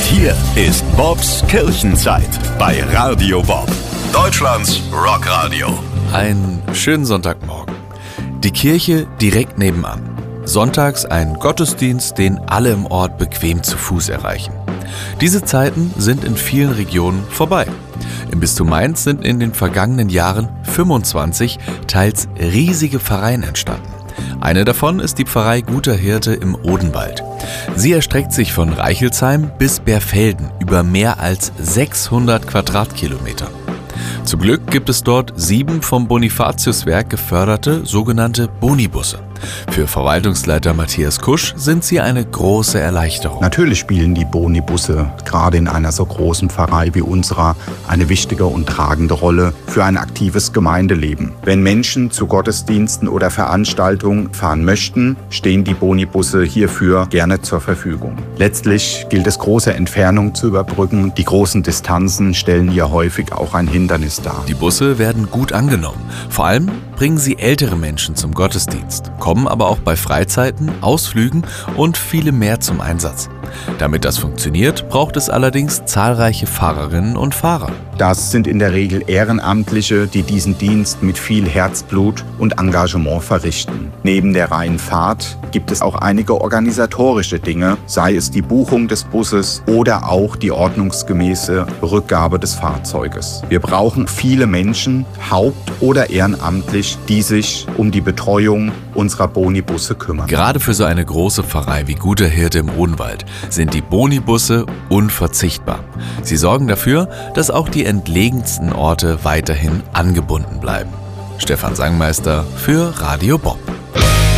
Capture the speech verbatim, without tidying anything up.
hier ist Bobs Kirchenzeit bei Radio Bob, Deutschlands Rockradio. Einen schönen Sonntagmorgen. Die Kirche direkt nebenan. Sonntags ein Gottesdienst, den alle im Ort bequem zu Fuß erreichen. Diese Zeiten sind in vielen Regionen vorbei. Im Bistum Mainz sind in den vergangenen Jahren fünfundzwanzig teils riesige Pfarreien entstanden. Eine davon ist die Pfarrei Guter Hirte im Odenwald. Sie erstreckt sich von Reichelsheim bis Bärfelden über mehr als sechshundert Quadratkilometer. Zum Glück gibt es dort sieben vom Bonifatiuswerk geförderte sogenannte Bonibusse. Für Verwaltungsleiter Matthias Kusch sind sie eine große Erleichterung. Natürlich spielen die Bonibusse gerade in einer so großen Pfarrei wie unserer eine wichtige und tragende Rolle für ein aktives Gemeindeleben. Wenn Menschen zu Gottesdiensten oder Veranstaltungen fahren möchten, stehen die Bonibusse hierfür gerne zur Verfügung. Letztlich gilt es, große Entfernungen zu überbrücken. Die großen Distanzen stellen hier häufig auch ein Hindernis dar. Die Busse werden gut angenommen. Vor allem bringen sie ältere Menschen zum Gottesdienst, kommen aber auch bei Freizeiten, Ausflügen und viele mehr zum Einsatz. Damit das funktioniert, braucht es allerdings zahlreiche Fahrerinnen und Fahrer. Das sind in der Regel Ehrenamtliche, die diesen Dienst mit viel Herzblut und Engagement verrichten. Neben der reinen Fahrt gibt es auch einige organisatorische Dinge, sei es die Buchung des Busses oder auch die ordnungsgemäße Rückgabe des Fahrzeuges. Wir brauchen viele Menschen, haupt- oder ehrenamtlich, die sich um die Betreuung unserer Bonibusse kümmern. Gerade für so eine große Pfarrei wie Guter Hirte im Odenwald sind die Bonibusse unverzichtbar. Sie sorgen dafür, dass auch die entlegensten Orte weiterhin angebunden bleiben. Stefan Sangmeister für Radio Bob.